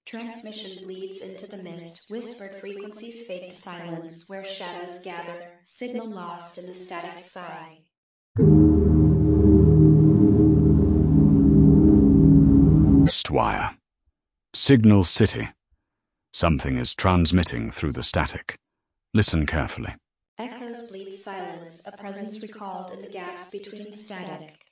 Transmission bleeds into the mist, whispered frequencies fade to silence, where shadows gather, signal lost in the static sky. Wire. Signal City. Something is transmitting through the static. Listen carefully. Echoes bleed silence, a presence recalled in the gaps between static.